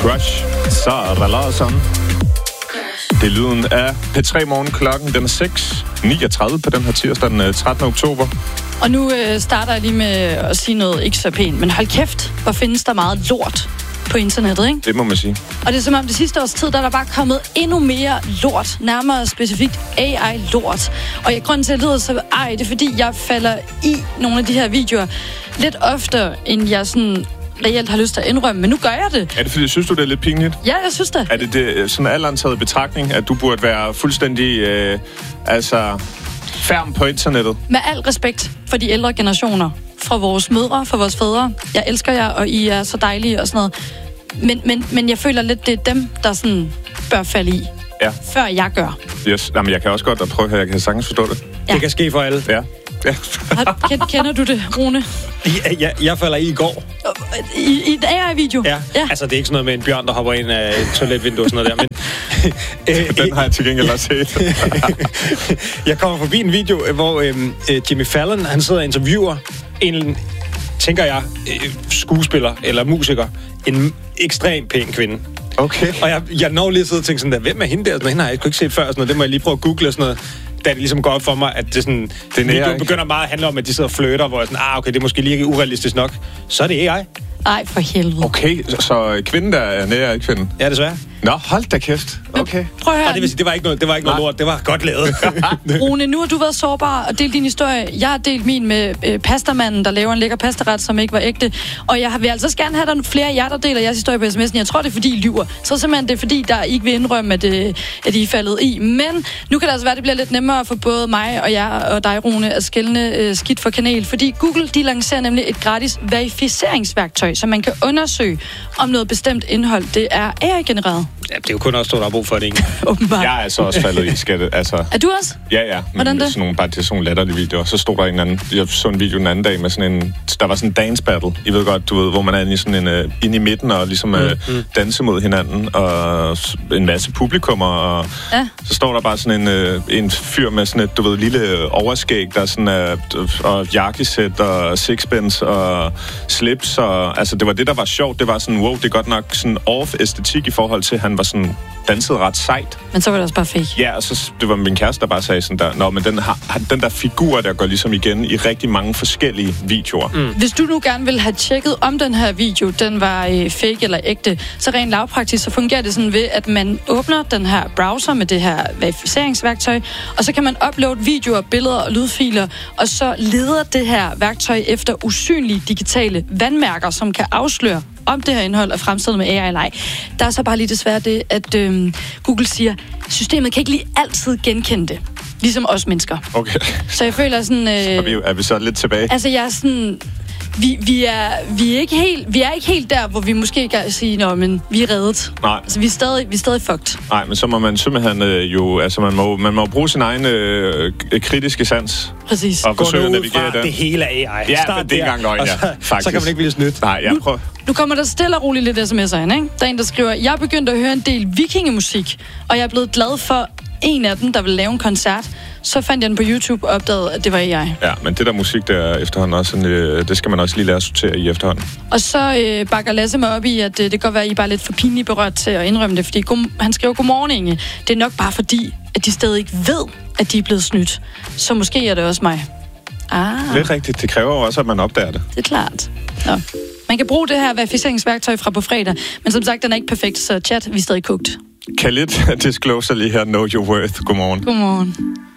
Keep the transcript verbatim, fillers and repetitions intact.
Crush. Sara Larsson. Det er lyden af P tre Morgen. Klokken den er seks niogtredive på den her tirsdag den trettende oktober. Og nu øh, starter jeg lige med at sige noget ikke så pænt, men hold kæft, hvor findes der meget lort på internettet, ikke? Det må man sige. Og det er som om det sidste års tid, der er der bare kommet endnu mere lort, nærmere specifikt A I-lort. Og jeg, grunden til, at jeg lyder så ej, det er fordi, jeg falder i nogle af de her videoer lidt oftere, end jeg sådan reelt har lyst til at indrømme, men nu gør jeg det. Er det fordi, synes du, det er lidt pinligt? Ja, jeg synes det. Er det, det sådan alderantaget betragtning, at du burde være fuldstændig, øh, altså, færm på internettet? Med al respekt for de ældre generationer, fra vores mødre, fra vores fædre. Jeg elsker jer, og I er så dejlige og sådan noget. Men, men, men jeg føler lidt, det er dem, der sådan bør falde i, ja. Før jeg gør. Yes. Jamen, jeg kan også godt prøve her, jeg kan sagtens forstå det. Ja. Det kan ske for alle. Ja. Ja. Kender du det, Rune? Ja, jeg, jeg falder i i går. I, i et A I-video? Ja. ja, altså det er ikke sådan noget med en bjørn, der hopper ind af et toiletvindue og sådan noget der, men... Den har jeg til gengæld også set. Jeg kommer forbi en video, hvor øhm, Jimmy Fallon, han sidder og interviewer en, tænker jeg, skuespiller eller musiker, en ekstremt pæn kvinde. Okay. Og jeg, jeg når lige sidder og tænker sådan der, hvem er hende der? Sådan, hende har jeg ikke set før, sådan noget. Det må jeg lige prøve at google og sådan noget. Da det ligesom går op for mig, at det sådan, den video begynder meget at handle om, at de sidder og flirter, hvor jeg sådan, ah, okay, det er måske lige ikke urealistisk nok. Så er det A I. Ej, for helvede. Okay, så, så kvinden der er nære ikke kvinden? Ja, desværre. Nå, hold da kæft. Okay. Prøv at høre. Og det vil sige, det var ikke noget, det var ikke noget lort, det var godt lavet. Rune, nu har du været sårbar og delt din historie. Jeg har delt min med øh, pastamanden, der laver en lækker pastaret, som ikke var ægte. Og jeg vil altså gerne have, der flere af jer, der deler jeres historie på sms'en. Jeg tror, det er fordi, I lyver. Så simpelthen det er fordi, der ikke vil indrømme, at, øh, at I er faldet i. Men nu kan det altså være, at det bliver lidt nemmere for både mig og jer og dig, Rune, at skelne øh, skidt for kanel. Fordi Google, de lancerer nemlig et gratis verificeringsværktøj, så man kan undersøge, om noget bestemt indhold, det er A I-genereret. Ja, det er jo kun også stort, der er brug for det, ikke? Åbenbart. Jeg er altså også faldet i skatte. Altså, er du også? Ja, ja. Hvordan det? Sådan nogle, bare til sådan nogle latterlige videoer. Så stod der en anden... Jeg så en video den anden dag med sådan en... Der var sådan en dance battle. I ved godt, du ved, hvor man er inde i, sådan en, uh, inde i midten og ligesom uh, mm. danse mod hinanden. Og en masse publikummer. Og ja. Så står der bare sådan en, uh, en fyr med sådan et, du ved, lille overskæg, der er sådan uh, og jakkesæt og sixpence og slips. Og, altså, det var det, der var sjovt. Det var sådan, wow, det er godt nok sådan off-æstetik i forhold til, at han var sådan dansede ret sejt. Men så var det også bare fake. Ja, og så det var min kæreste, der bare sagde sådan der, nå, men den, har, den der figur, der går ligesom igen i rigtig mange forskellige videoer. Mm. Hvis du nu gerne vil have tjekket, om den her video, den var øh, fake eller ægte, så rent lavpraktisk, så fungerer det sådan ved, at man åbner den her browser med det her verificeringsværktøj, og så kan man uploade videoer, billeder og lydfiler, og så leder det her værktøj efter usynlige digitale vandmærker, som kan afsløre, om det her indhold er fremstillet med A I eller ej. Der er så bare lige desværre det, at øhm, Google siger, systemet kan ikke lige altid genkende det. Ligesom os mennesker. Okay. Så jeg føler sådan... Øh, så vi, er vi så lidt tilbage? Altså, jeg er sådan... Vi, vi, er, vi, er ikke helt, vi er ikke helt der, hvor vi måske kan sige, nå, men vi er reddet. Nej. Altså, vi er stadig, vi er stadig fucked. Nej, men så må man simpelthen øh, jo... Altså, man må, man må bruge sin egen øh, kritiske sans. Præcis. Og forsøge at navigere det. Det hele er A I. Ja, men det er ikke engang løgn, ja. Faktisk. Så kan man ikke blive snydt. Nej, jeg prøver... Nu kommer der stille og roligt lidt sms'er ind, ikke? Der er en, der skriver, jeg er begyndt at høre en del vikingemusik, og jeg er blevet glad for en af dem, der vil lave en koncert. Så fandt jeg den på YouTube og opdagede, at det var A I. Ja, men det der musik, der er efterhånden også, sådan, øh, det skal man også lige lære at sortere i efterhånden. Og så øh, bakker Lasse mig op i, at øh, det kan godt være, at I bare er lidt for pinligt berørt til at indrømme det, fordi god, han skriver, godmorgen, Inge. Det er nok bare fordi, at de stadig ikke ved, at de er blevet snydt. Så måske er det også mig. Ah. Det er rigtigt. Det kræver jo også, at man opdager det. Det er klart. Nå. Man kan bruge det her verificeringsværktøj fra på fredag, men som sagt, den er ikke perfekt, så chat, vi er stadig kogt. Kan lidt disclosure lige her, know your worth. Godmorgen. Godmorgen.